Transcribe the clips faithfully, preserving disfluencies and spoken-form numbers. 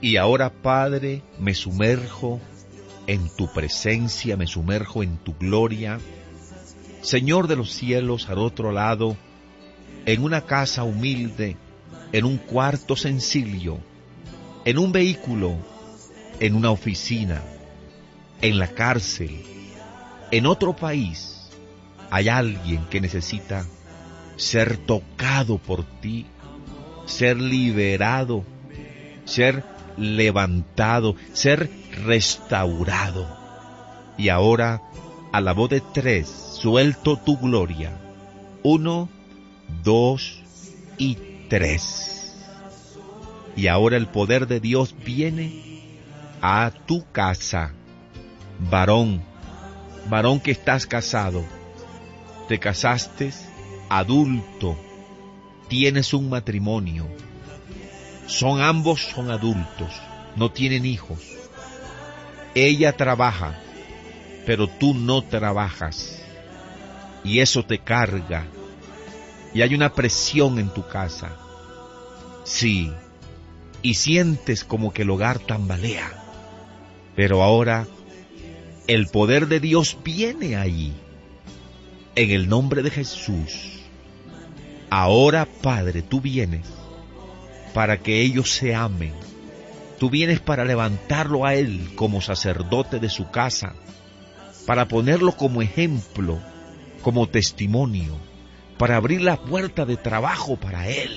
Y ahora, Padre, me sumerjo en tu presencia, me sumerjo en tu gloria. Señor de los cielos, al otro lado, en una casa humilde, en un cuarto sencillo, en un vehículo, en una oficina, en la cárcel, en otro país, hay alguien que necesita ser tocado por ti, ser liberado, ser levantado, ser restaurado. Y ahora, a la voz de tres, suelto tu gloria. Uno, dos y tres. Y ahora el poder de Dios viene a tu casa. Varón, varón que estás casado, te casaste adulto, tienes un matrimonio, son ambos son adultos, no tienen hijos. Ella trabaja, pero tú no trabajas, y eso te carga, y hay una presión en tu casa. Sí, y sientes como que el hogar tambalea, pero ahora el poder de Dios viene ahí, en el nombre de Jesús. Ahora, Padre, tú vienes para que ellos se amen. Tú vienes para levantarlo a él como sacerdote de su casa, para ponerlo como ejemplo, como testimonio, para abrir la puerta de trabajo para él.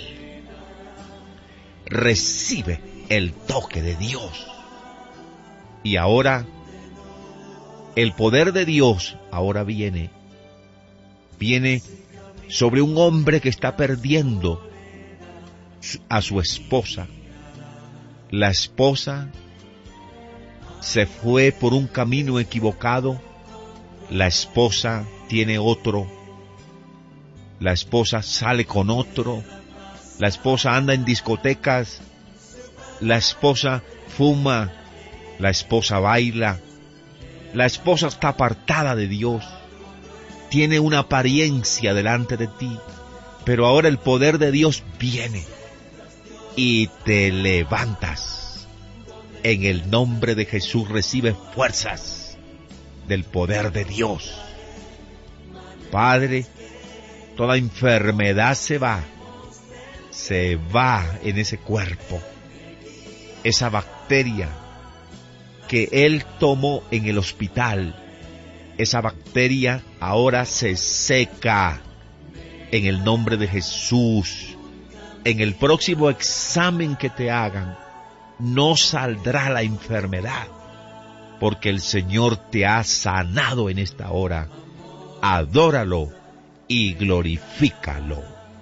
Recibe el toque de Dios. Y ahora, el poder de Dios ahora viene, viene sobre un hombre que está perdiendo a su esposa. La esposa se fue por un camino equivocado, la esposa tiene otro, la esposa sale con otro, la esposa anda en discotecas, la esposa fuma, la esposa baila, la esposa está apartada de Dios, tiene una apariencia delante de ti, pero ahora el poder de Dios viene y te levantas. En el nombre de Jesús recibe fuerzas del poder de Dios. Padre, toda enfermedad se va, se va en ese cuerpo. Esa bacteria que Él tomó en el hospital, esa bacteria ahora se seca en el nombre de Jesús. En el próximo examen que te hagan, no saldrá la enfermedad, porque el Señor te ha sanado en esta hora. Adóralo y glorifícalo.